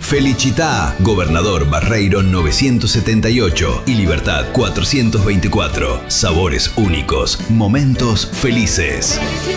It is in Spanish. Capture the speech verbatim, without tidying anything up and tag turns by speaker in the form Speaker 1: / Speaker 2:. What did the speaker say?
Speaker 1: Felicitá, Gobernador Barreiro novecientos setenta y ocho y Libertad cuatrocientos veinticuatro. Sabores únicos, momentos felices.